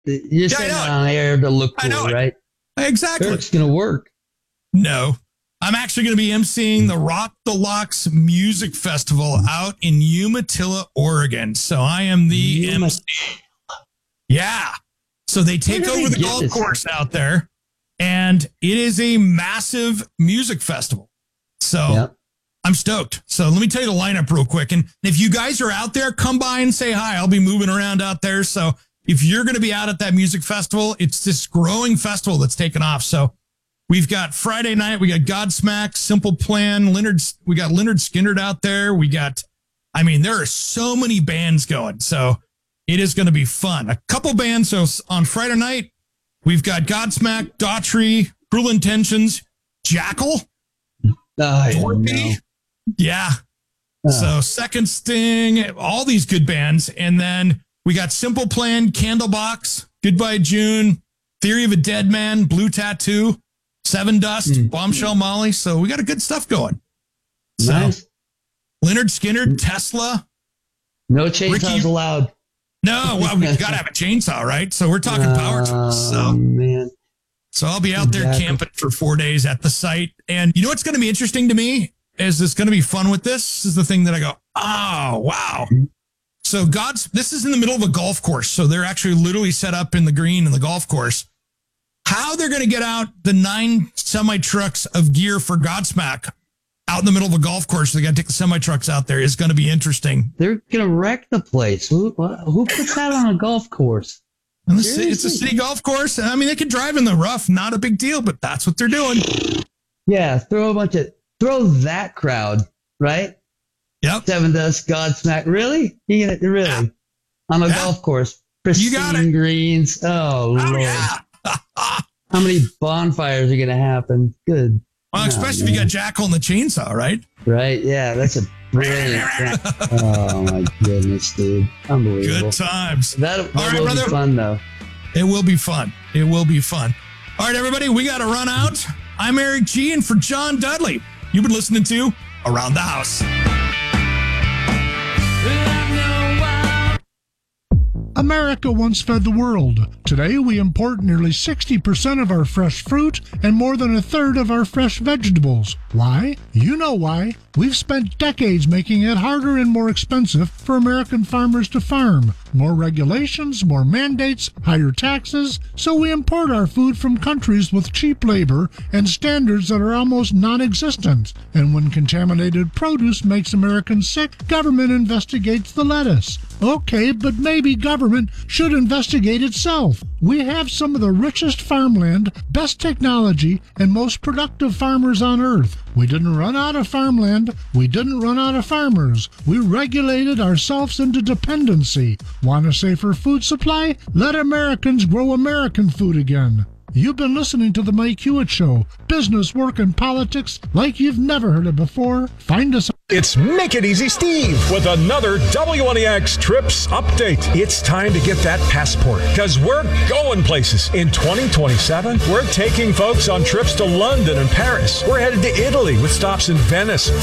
You're saying that on air to look cool, right? Exactly. It's going to work. No. I'm actually going to be emceeing the Rock the Locks Music Festival out in Umatilla, Oregon. So I am the MC. Yeah. So they take over the golf course out there, and it is a massive music festival. So I'm stoked. So let me tell you the lineup real quick. And if you guys are out there, come by and say hi. I'll be moving around out there. So if you're going to be out at that music festival, it's this growing festival that's taken off. So we've got Friday night. We got Godsmack, Simple Plan, we got Leonard Skinner out there. There are so many bands going. So it is going to be fun. A couple bands. So on Friday night, we've got Godsmack, Daughtry, Cruel Intentions, Jackal, Torpy. Yeah. So Second Sting, all these good bands. And then we got Simple Plan, Candlebox, Goodbye June, Theory of a Dead Man, Blue Tattoo, Seven Dust, Bombshell Molly. So we got a good stuff going. Nice. So Leonard Skinner, Tesla. No chainsaws allowed. No, well, we've got to have a chainsaw, right? So we're talking power tools. So, man. So I'll be out there camping for 4 days at the site. And you know what's going to be interesting to me? Is this going to be fun with this? This is the thing that I go, oh, wow. So this is in the middle of a golf course. So they're actually literally set up in the green in the golf course. How they're going to get out the 9 semi-trucks of gear for Godsmack out in the middle of a golf course. They got to take the semi-trucks out there. Is going to be interesting. They're going to wreck the place. Who puts that on a golf course? It's a city golf course. I mean, they can drive in the rough. Not a big deal, but that's what they're doing. Yeah, throw that crowd, right? Yep. Seven Dust, Godsmack. Really? Really? Yeah. On a golf course. Pristine greens. Oh, Lord. Yeah. How many bonfires are going to happen? Good. Well, especially if you got Jackal and the chainsaw, right? Right. Yeah, that's a brilliant. Oh, my goodness, dude. Unbelievable. Good times. That will be fun, though. It will be fun. It will be fun. All right, everybody, we got to run out. I'm Eric G. And for John Dudley, you've been listening to Around the House. America once fed the world. Today, we import nearly 60% of our fresh fruit and more than a third of our fresh vegetables. Why? You know why. We've spent decades making it harder and more expensive for American farmers to farm. More regulations, more mandates, higher taxes, so we import our food from countries with cheap labor and standards that are almost non-existent. And when contaminated produce makes Americans sick, government investigates the lettuce. Okay, but maybe government should investigate itself. We have some of the richest farmland, best technology, and most productive farmers on earth. We didn't run out of farmland. We didn't run out of farmers. We regulated ourselves into dependency. Want a safer food supply? Let Americans grow American food again. You've been listening to The Mike Hewitt Show. Business, work, and politics like you've never heard it before. Find us. It's Make It Easy Steve with another WNEX Trips update. It's time to get that passport because we're going places. In 2027, we're taking folks on trips to London and Paris. We're headed to Italy with stops in Venice,